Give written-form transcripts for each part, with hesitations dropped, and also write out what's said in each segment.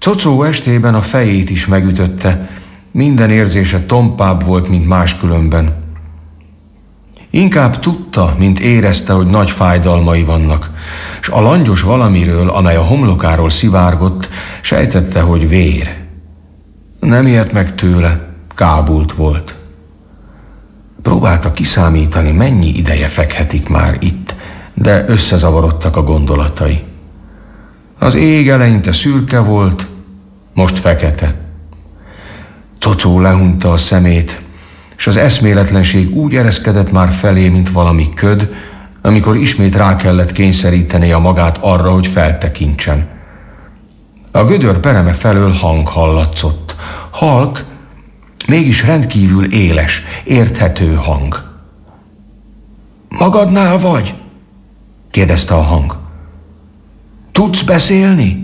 Cocó estében a fejét is megütötte, minden érzése tompább volt, mint máskülönben. Inkább tudta, mint érezte, hogy nagy fájdalmai vannak, s a langyos valamiről, amely a homlokáról szivárgott, sejtette, hogy vér. Nem ijedt meg tőle, kábult volt. Próbálta kiszámítani, mennyi ideje fekhetik már itt, de összezavarodtak a gondolatai. Az ég eleinte szürke volt, most fekete. Cocó lehunta a szemét, és az eszméletlenség úgy ereszkedett már felé, mint valami köd, amikor ismét rá kellett kényszerítenie a magát arra, hogy feltekintsen. A gödör pereme felől hang hallatszott. Halk, mégis rendkívül éles, érthető hang. Magadnál vagy? Kérdezte a hang. Tudsz beszélni?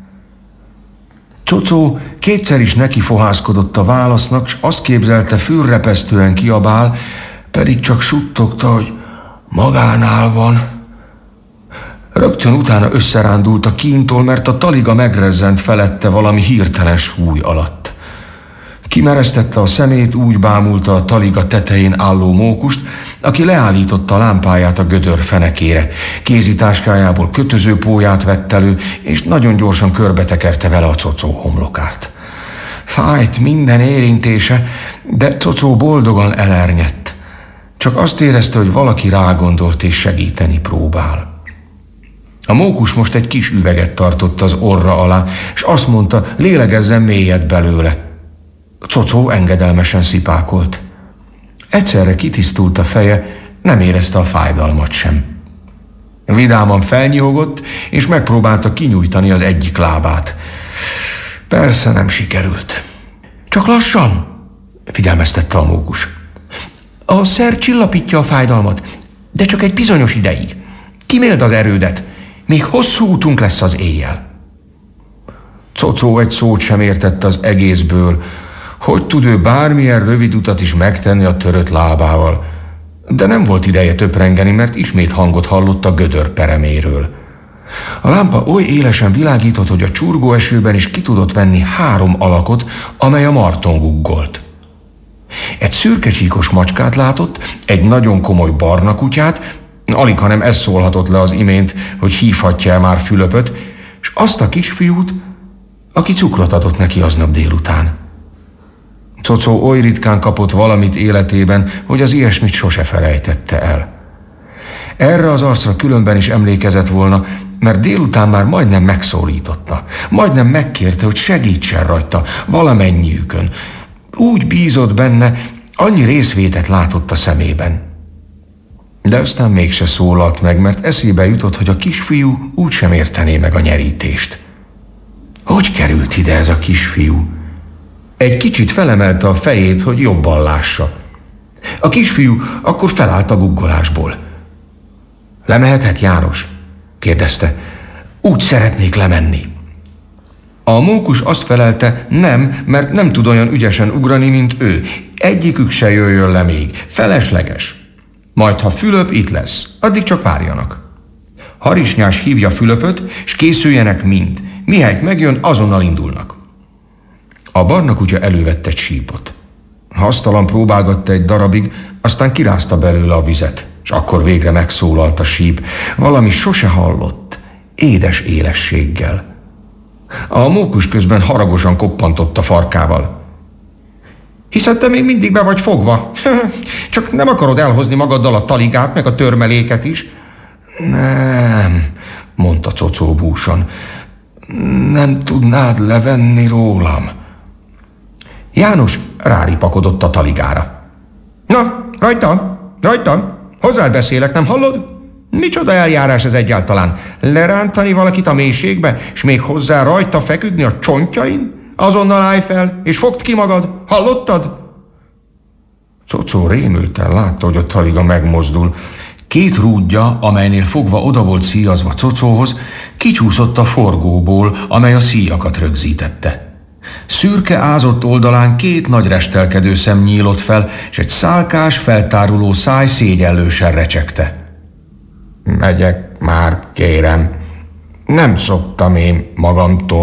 Cocó kétszer is nekifohászkodott a válasznak, s azt képzelte, fülrepesztően kiabál, pedig csak suttogta, hogy magánál van. Rögtön utána összerándult a kíntól, mert a taliga megrezzent felette valami hirtelen súly alatt. Kimeresztette a szemét, úgy bámulta a taliga tetején álló mókust, aki leállította a lámpáját a gödör fenekére. Kézitáskájából kötözőpóját vett elő, és nagyon gyorsan körbetekerte vele a Cocó homlokát. Fájt minden érintése, de Cocó boldogan elernyett. Csak azt érezte, hogy valaki rágondolt és segíteni próbál. A mókus most egy kis üveget tartott az orra alá, és azt mondta, lélegezzen mélyet belőle. Cocó engedelmesen szipákolt. Egyszerre kitisztult a feje, nem érezte a fájdalmat sem. Vidáman felnyihogott, és megpróbálta kinyújtani az egyik lábát. Persze nem sikerült. Csak lassan, figyelmeztette a mókus. A szer csillapítja a fájdalmat, de csak egy bizonyos ideig. Kiméld az erődet, még hosszú útunk lesz az éjjel. Cocó egy szót sem értett az egészből. Hogy tud ő bármilyen rövid utat is megtenni a törött lábával? De nem volt ideje töprengeni, mert ismét hangot hallott a gödör pereméről. A lámpa oly élesen világított, hogy a csurgó esőben is ki tudott venni 3 alakot, amely a marton guggolt. Egy szürkecsíkos macskát látott, egy nagyon komoly barna kutyát, alighanem ez szólhatott le az imént, hogy hívhatja már Fülöpöt, és azt a kisfiút, aki cukrot adott neki aznap délután. Cocó oly ritkán kapott valamit életében, hogy az ilyesmit sose felejtette el. Erre az arcra különben is emlékezett volna, mert délután már majdnem megszólította, majdnem megkérte, hogy segítsen rajta valamennyiükön. Úgy bízott benne, annyi részvétet látott a szemében. De aztán mégse szólalt meg, mert eszébe jutott, hogy a kisfiú úgysem értené meg a nyerítést. Hogy került ide ez a kisfiú? Egy kicsit felemelte a fejét, hogy jobban lássa. A kisfiú akkor felállt a guggolásból. Lemehetek, János? Kérdezte. Úgy szeretnék lemenni. A mókus azt felelte, nem, mert nem tud olyan ügyesen ugrani, mint ő. Egyikük se jöjjön le még. Felesleges. Majd, ha Fülöp itt lesz, addig csak várjanak. Harisnyás hívja Fülöpöt, és készüljenek mind. Mihelyt megjön, azonnal indulnak. A barna kutya elővette egy sípot. Hasztalan próbálgatta egy darabig, aztán kirázta belőle a vizet, és akkor végre megszólalt a síp, valami sose hallott, édes élességgel. A mókus közben haragosan koppantott a farkával. Hiszed, te még mindig be vagy fogva? Csak nem akarod elhozni magaddal a taligát, meg a törmeléket is? Nem, mondta Cocó búsan. Nem tudnád levenni rólam? János ráripakodott a taligára. Na, rajtam, hozzád beszélek, nem hallod? Micsoda eljárás ez egyáltalán? Lerántani valakit a mélységbe, és még hozzá rajta feküdni a csontjain? Azonnal állj fel, és fogd ki magad, hallottad? Cocó rémülten látta, hogy a taliga megmozdul. 2 rúdja, amelynél fogva oda volt szíjazva Cocóhoz, kicsúszott a forgóból, amely a szíjakat rögzítette. Szürke ázott oldalán 2 nagy restelkedő szem nyílott fel, és egy szálkás, feltáruló száj szégyellősen recsegte. Megyek már, kérem. Nem szoktam én magamtól